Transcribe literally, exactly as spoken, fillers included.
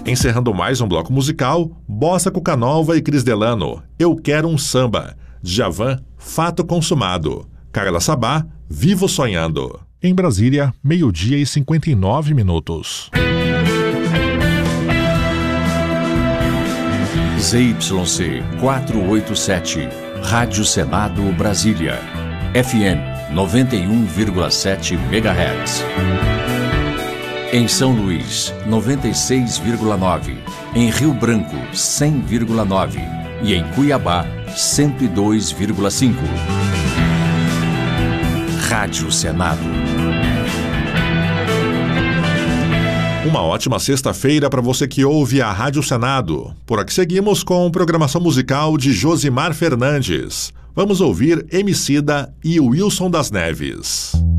Encerrando mais um bloco musical, Bossa Cuca Nova e Cris Delano, Eu Quero um Samba. Djavan, Fato Consumado. Carla Sabá, Vivo Sonhando. Em Brasília, meio-dia e cinquenta e nove minutos. Z Y C quatrocentos e oitenta e sete, Rádio Senado Brasília, F M noventa e um vírgula sete megahertz. Em São Luís, noventa e seis vírgula nove. Em Rio Branco, cem vírgula nove. E em Cuiabá, cento e dois vírgula cinco. Rádio Senado. Uma ótima sexta-feira para você que ouve a Rádio Senado. Por aqui seguimos com programação musical de Josimar Fernandes. Vamos ouvir Emicida e Wilson das Neves.